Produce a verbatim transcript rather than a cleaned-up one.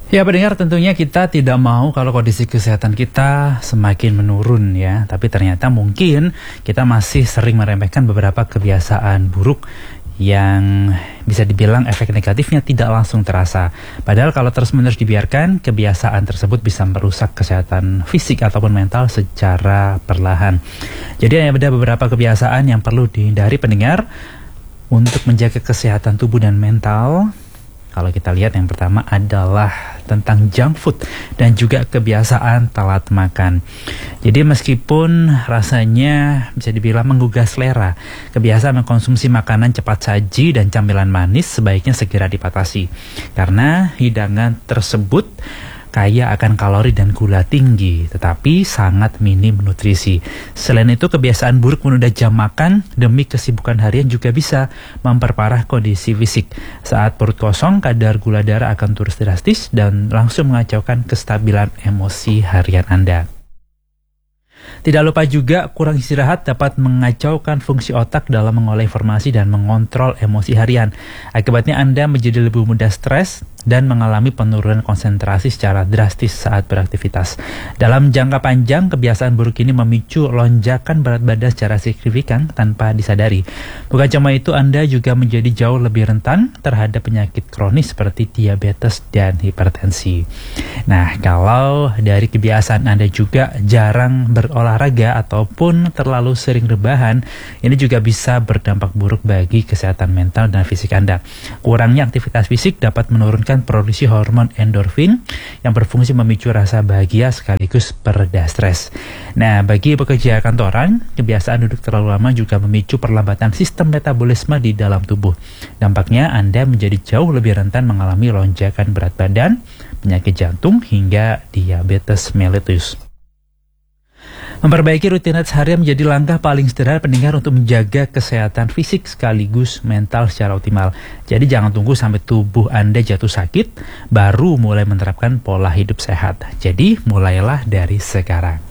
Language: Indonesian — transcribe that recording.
Ya pendengar, tentunya kita tidak mau kalau kondisi kesehatan kita semakin menurun ya. Tapi ternyata mungkin kita masih sering meremehkan beberapa kebiasaan buruk yang bisa dibilang efek negatifnya tidak langsung terasa. Padahal kalau terus-menerus dibiarkan, kebiasaan tersebut bisa merusak kesehatan fisik ataupun mental secara perlahan. Jadi ada beberapa kebiasaan yang perlu dihindari pendengar untuk menjaga kesehatan tubuh dan mental. Kalau kita lihat, yang pertama adalah tentang junk food dan juga kebiasaan telat makan. Jadi meskipun rasanya bisa dibilang menggugah selera, kebiasaan mengkonsumsi makanan cepat saji dan camilan manis sebaiknya segera dipatasi. Karena hidangan tersebut kaya akan kalori dan gula tinggi, tetapi sangat minim nutrisi. Selain itu, kebiasaan buruk menunda jam makan demi kesibukan harian juga bisa memperparah kondisi fisik. Saat perut kosong, kadar gula darah akan turun drastis dan langsung mengacaukan kestabilan emosi harian Anda. Tidak lupa juga, kurang istirahat dapat mengacaukan fungsi otak dalam mengolah informasi dan mengontrol emosi harian. Akibatnya Anda menjadi lebih mudah stres dan mengalami penurunan konsentrasi secara drastis saat beraktivitas. Dalam jangka panjang, kebiasaan buruk ini memicu lonjakan berat badan secara signifikan tanpa disadari. Bukan cuma itu, Anda juga menjadi jauh lebih rentan terhadap penyakit kronis seperti diabetes dan hipertensi. Nah, kalau dari kebiasaan Anda juga jarang berolahraga ataupun terlalu sering rebahan, ini juga bisa berdampak buruk bagi kesehatan mental dan fisik Anda. Kurangnya aktivitas fisik dapat menurunkan produksi hormon endorfin yang berfungsi memicu rasa bahagia sekaligus pereda stres. Nah, bagi pekerja kantoran, kebiasaan duduk terlalu lama juga memicu perlambatan sistem metabolisme di dalam tubuh. Dampaknya Anda menjadi jauh lebih rentan mengalami lonjakan berat badan, penyakit jantung, hingga diabetes mellitus. Memperbaiki rutinitas harian menjadi langkah paling sederhana pendengar untuk menjaga kesehatan fisik sekaligus mental secara optimal. Jadi jangan tunggu sampai tubuh Anda jatuh sakit baru mulai menerapkan pola hidup sehat. Jadi mulailah dari sekarang.